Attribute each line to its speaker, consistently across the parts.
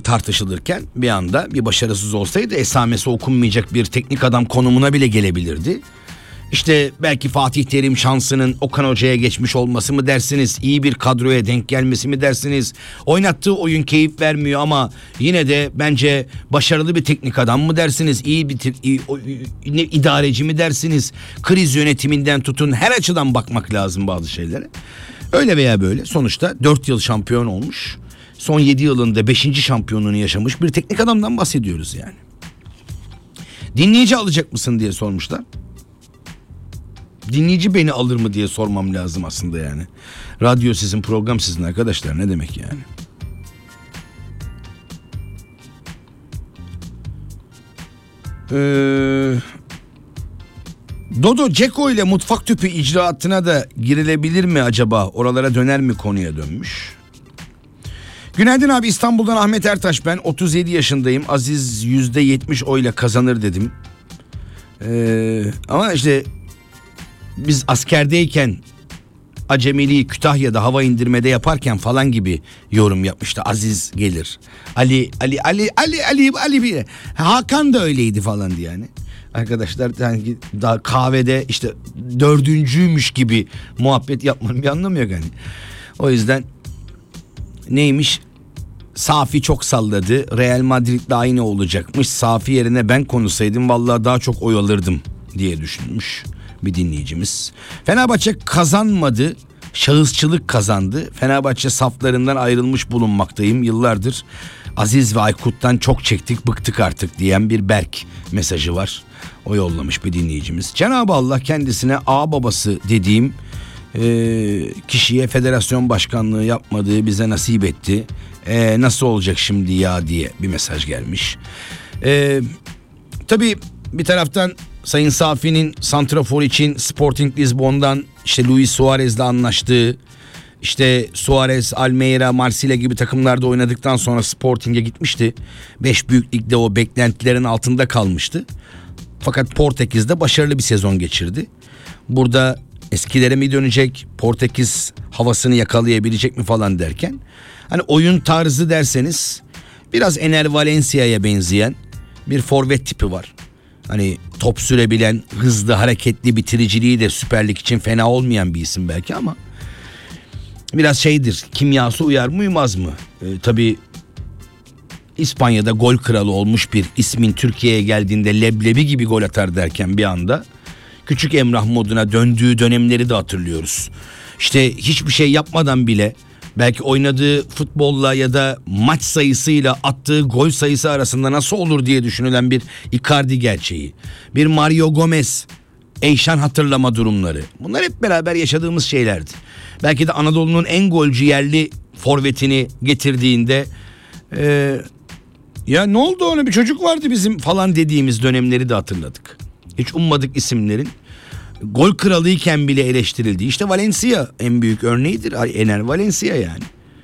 Speaker 1: tartışılırken bir anda bir başarısız olsaydı esamesi okunmayacak bir teknik adam konumuna bile gelebilirdi. İşte belki Fatih Terim şansının Okan Hoca'ya geçmiş olması mı dersiniz, iyi bir kadroya denk gelmesi mi dersiniz, oynattığı oyun keyif vermiyor ama yine de bence başarılı bir teknik adam mı dersiniz, iyi bir idareci mi dersiniz, kriz yönetiminden tutun her açıdan bakmak lazım bazı şeylere. Öyle veya böyle sonuçta 4 yıl şampiyon olmuş, son 7 yılında 5. şampiyonluğunu yaşamış bir teknik adamdan bahsediyoruz yani. Dinleyici alacak mısın diye sormuşlar. Dinleyici beni alır mı diye sormam lazım aslında yani. Radyo sizin, program sizin arkadaşlar, ne demek yani. Dodo Ceko ile mutfak tüpü icraatına da girilebilir mi acaba? Oralara döner mi konuya dönmüş. Günaydın abi, İstanbul'dan Ahmet Ertaş ben. 37 yaşındayım. Aziz %70 oyla kazanır dedim. Ama işte biz askerdeyken acemiliği Kütahya'da hava indirmede yaparken falan gibi yorum yapmıştı. Aziz gelir. Ali bir Hakan da öyleydi falan diye yani. Arkadaşlar yani daha kahvede işte dördüncüymüş gibi muhabbet yapmanın bir anlamı yok yani. O yüzden neymiş? Safi çok salladı. Real Madrid'le aynı olacakmış. Safi yerine ben konuşsaydım vallahi daha çok oy alırdım diye düşünmüş bir dinleyicimiz. Fenerbahçe kazanmadı, şahısçılık kazandı. Fenerbahçe saflarından ayrılmış bulunmaktayım. Yıllardır Aziz ve Aykut'tan çok çektik, bıktık artık diyen bir Berk mesajı var. O yollamış bir dinleyicimiz. Cenab-ı Allah kendisine ağ babası dediğim kişiye federasyon başkanlığı yapmadığı bize nasip etti. Nasıl olacak şimdi ya diye bir mesaj gelmiş. Tabii bir taraftan Sayın Safi'nin santrafor için Sporting Lisbon'dan işte Luis Suarez'le anlaştığı, işte Suarez, Almeida, Marsilya gibi takımlarda oynadıktan sonra Sporting'e gitmişti. 5 büyük ligde o beklentilerin altında kalmıştı. Fakat Portekiz'de başarılı bir sezon geçirdi. Burada eskilere mi dönecek, Portekiz havasını yakalayabilecek mi falan derken, hani oyun tarzı derseniz biraz Ener Valencia'ya benzeyen bir forvet tipi var. Hani top sürebilen, hızlı, hareketli, bitiriciliği de Süper Lig için fena olmayan bir isim belki ama biraz şeydir, kimyası uyar mı uymaz mı? Tabii İspanya'da gol kralı olmuş bir ismin Türkiye'ye geldiğinde leblebi gibi gol atar derken bir anda Küçük Emrah moduna döndüğü dönemleri de hatırlıyoruz. İşte hiçbir şey yapmadan bile belki oynadığı futbolla ya da maç sayısıyla attığı gol sayısı arasında nasıl olur diye düşünülen bir Icardi gerçeği. Bir Mario Gomez, Eyşan hatırlama durumları. Bunlar hep beraber yaşadığımız şeylerdi. Belki de Anadolu'nun en golcü yerli forvetini getirdiğinde ya ne oldu ona, bir çocuk vardı bizim falan dediğimiz dönemleri de hatırladık. Hiç ummadık isimlerin gol kralıyken bile eleştirildi. İşte Valencia en büyük örneğidir. Ener Valencia yani.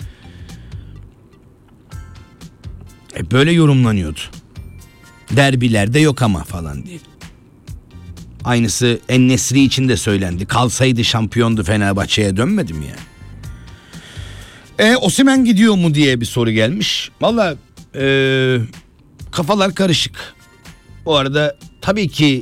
Speaker 1: Böyle yorumlanıyordu. Derbilerde yok ama falan diye. Aynısı En-Nesyri için de söylendi. Kalsaydı şampiyondu, Fenerbahçe'ye dönmedi mi yani? Osimhen gidiyor mu diye bir soru gelmiş. Valla kafalar karışık. Bu arada tabii ki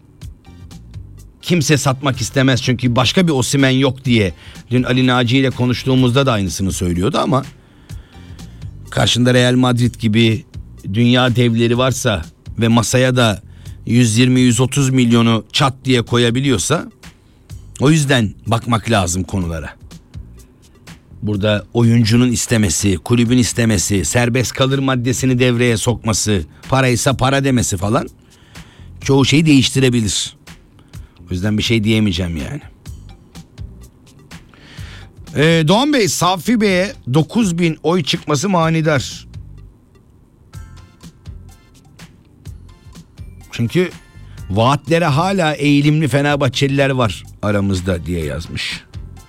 Speaker 1: kimse satmak istemez çünkü başka bir Osimhen yok diye. Dün Ali Naci ile konuştuğumuzda da aynısını söylüyordu ama karşında Real Madrid gibi dünya devleri varsa ve masaya da 120-130 milyonu çat diye koyabiliyorsa, o yüzden bakmak lazım konulara. Burada oyuncunun istemesi, kulübün istemesi, serbest kalır maddesini devreye sokması, paraysa para demesi falan çoğu şeyi değiştirebilir. O yüzden bir şey diyemeyeceğim yani. Doğan Bey, Safi Bey'e 9.000 oy çıkması manidar. Çünkü vaatlere hala eğilimli Fenerbahçeliler var aramızda diye yazmış.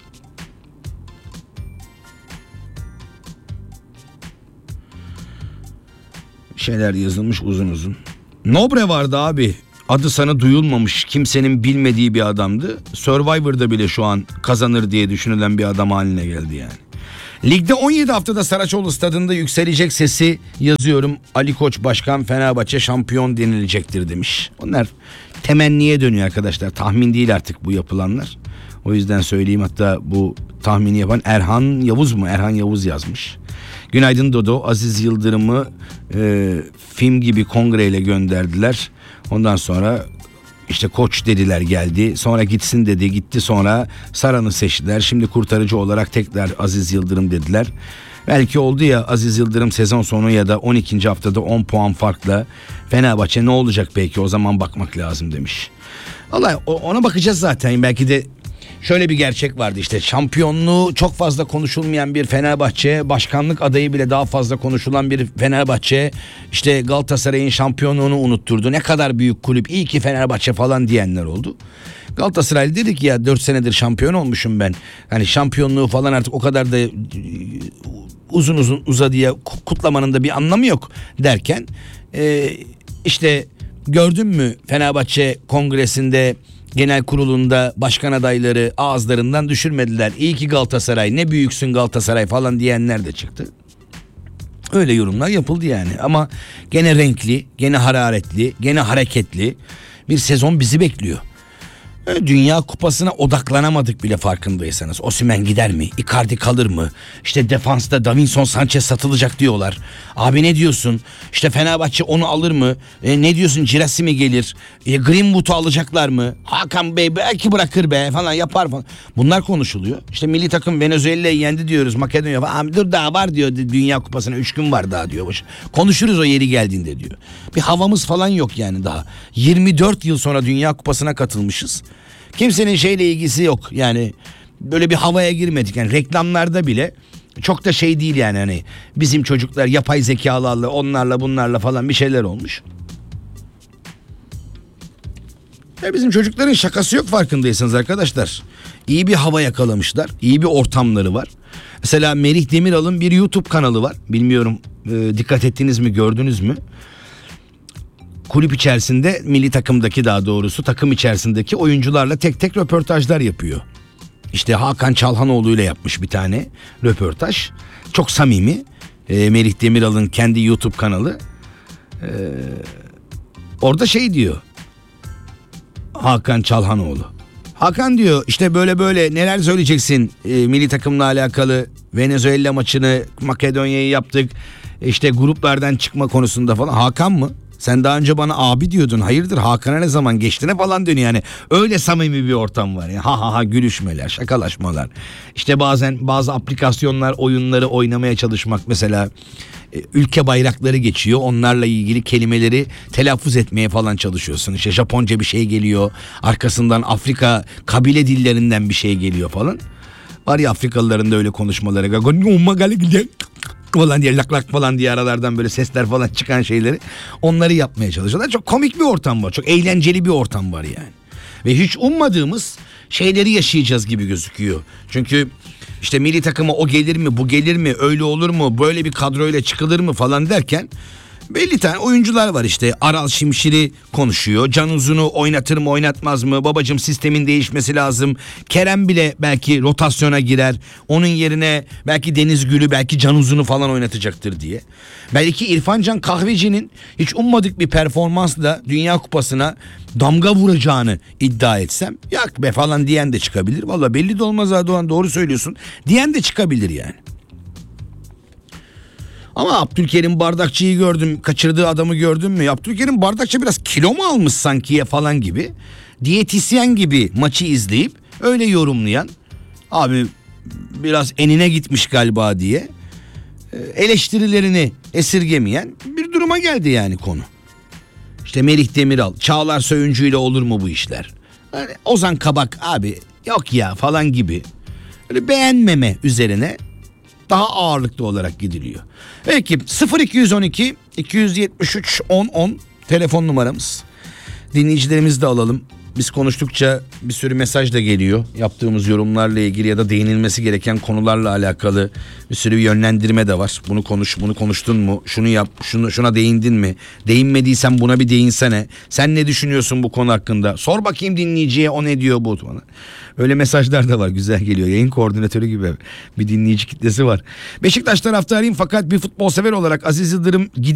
Speaker 1: Şeyler yazılmış uzun uzun. Nobre vardı abi. Adı sana duyulmamış, kimsenin bilmediği bir adamdı. Survivor'da bile şu an kazanır diye düşünülen bir adam haline geldi yani. Ligde 17 haftada Saraçoğlu stadında yükselecek sesi yazıyorum. Ali Koç Başkan Fenerbahçe şampiyon denilecektir demiş. Onlar temenniye dönüyor arkadaşlar. Tahmin değil artık bu yapılanlar. O yüzden söyleyeyim, hatta bu tahmini yapan Erhan Yavuz mu? Erhan Yavuz yazmış. Günaydın Dodo. Aziz Yıldırım'ı film gibi kongreyle gönderdiler. Ondan sonra işte koç dediler, geldi. Sonra gitsin dedi, gitti. Sonra Saran'ı seçtiler. Şimdi kurtarıcı olarak tekrar Aziz Yıldırım dediler. Belki oldu ya, Aziz Yıldırım sezon sonu ya da 12. haftada 10 puan farkla Fenerbahçe ne olacak belki, o zaman bakmak lazım demiş. Vallahi ona bakacağız zaten. Belki de şöyle bir gerçek vardı, işte şampiyonluğu çok fazla konuşulmayan bir Fenerbahçe, başkanlık adayı bile daha fazla konuşulan bir Fenerbahçe işte Galatasaray'ın şampiyonluğunu unutturdu. Ne kadar büyük kulüp, iyi ki Fenerbahçe falan diyenler oldu. Galatasaray dedi ki ya 4 senedir şampiyon olmuşum ben. Hani şampiyonluğu falan artık o kadar da uzun uzadıya kutlamanın da bir anlamı yok derken işte gördün mü Fenerbahçe kongresinde, genel kurulunda başkan adayları ağızlarından düşürmediler. İyi ki Galatasaray, ne büyüksün Galatasaray falan diyenler de çıktı. Öyle yorumlar yapıldı yani. Ama gene renkli, gene hararetli, gene hareketli bir sezon bizi bekliyor. Dünya Kupası'na odaklanamadık bile, farkındaysanız. Osimhen gider mi? Icardi kalır mı? İşte defansta Davinson Sanchez satılacak diyorlar. Abi ne diyorsun? İşte Fenerbahçe onu alır mı? Ne diyorsun? Cirasi mi gelir? Greenwood'u alacaklar mı? Hakan Bey belki bırakır be falan, yapar falan. Bunlar konuşuluyor. İşte milli takım Venezuela'yı yendi diyoruz. Makedonya falan. Abi dur daha var diyor, Dünya Kupası'na 3 gün var daha diyor. Konuşuruz o yeri geldiğinde diyor. Bir havamız falan yok yani daha. 24 yıl sonra Dünya Kupası'na katılmışız. Kimsenin şeyle ilgisi yok yani, böyle bir havaya girmedik yani, reklamlarda bile çok da şey değil yani, hani bizim çocuklar yapay zekalarla onlarla bunlarla falan bir şeyler olmuş. Ya bizim çocukların şakası yok, farkındaysanız arkadaşlar. İyi bir hava yakalamışlar, iyi bir ortamları var. Mesela Merih Demiral'ın bir YouTube kanalı var, bilmiyorum dikkat ettiniz mi, gördünüz mü? Kulüp içerisinde, milli takımdaki, daha doğrusu takım içerisindeki oyuncularla tek tek röportajlar yapıyor. İşte Hakan Çalhanoğlu ile yapmış bir tane röportaj. Çok samimi. Merih Demiral'ın kendi YouTube kanalı. Orada şey diyor Hakan Çalhanoğlu. Hakan diyor işte böyle böyle neler söyleyeceksin milli takımla alakalı, Venezuela maçını, Makedonya'yı yaptık. İşte gruplardan çıkma konusunda falan. Hakan mı? Sen daha önce bana abi diyordun. Hayırdır, Hakan'a ne zaman geçtiğine falan dönüyor yani. Öyle samimi bir ortam var. Yani ha ha ha, gülüşmeler, şakalaşmalar. İşte bazen bazı aplikasyonlar, oyunları oynamaya çalışmak, mesela ülke bayrakları geçiyor. Onlarla ilgili kelimeleri telaffuz etmeye falan çalışıyorsun. İşte Japonca bir şey geliyor. Arkasından Afrika kabile dillerinden bir şey geliyor falan. Var ya Afrikalıların da öyle konuşmaları. Falan diye, lak lak falan diye aralardan böyle sesler falan çıkan şeyleri, onları yapmaya çalışıyorlar. Çok komik bir ortam var. Çok eğlenceli bir ortam var yani. Ve hiç ummadığımız şeyleri yaşayacağız gibi gözüküyor. Çünkü işte milli takıma o gelir mi, bu gelir mi, öyle olur mu, böyle bir kadroyla çıkılır mı falan derken belli tane oyuncular var işte. Aral Şimşir'i konuşuyor. Can Uzun'u oynatır mı oynatmaz mı? Babacım sistemin değişmesi lazım. Kerem bile belki rotasyona girer. Onun yerine belki Deniz Gül'ü, belki Can Uzun'u falan oynatacaktır diye. Belki İrfan Can Kahveci'nin hiç ummadık bir performansla Dünya Kupası'na damga vuracağını iddia etsem, yak be falan diyen de çıkabilir. Valla belli de olmaz Erdoğan, doğru söylüyorsun diyen de çıkabilir yani. Ama Abdülkerim Bardakçı'yı gördüm, kaçırdığı adamı gördün mü? Abdülkerim Bardakçı biraz kilo mu almış sanki falan gibi. Diyetisyen gibi maçı izleyip öyle yorumlayan, abi biraz enine gitmiş galiba diye eleştirilerini esirgemeyen bir duruma geldi yani konu. İşte Merih Demiral, Çağlar Söyüncü ile olur mu bu işler? Yani Ozan Kabak abi yok ya falan gibi öyle beğenmeme üzerine daha ağırlıklı olarak gidiliyor. Peki 0212 273 10 10 telefon numaramız. Dinleyicilerimizi de alalım. Biz konuştukça bir sürü mesaj da geliyor. Yaptığımız yorumlarla ilgili ya da değinilmesi gereken konularla alakalı bir sürü yönlendirme de var. Bunu konuş, bunu konuştun mu? Şunu yap, şuna değindin mi? Değinmediysen buna bir değinsene. Sen ne düşünüyorsun bu konu hakkında? Sor bakayım dinleyiciye, o ne diyor bu bana. Öyle mesajlar da var, güzel geliyor. Yayın koordinatörü gibi bir dinleyici kitlesi var. Beşiktaş taraftarıyım fakat bir futbol sever olarak Aziz Yıldırım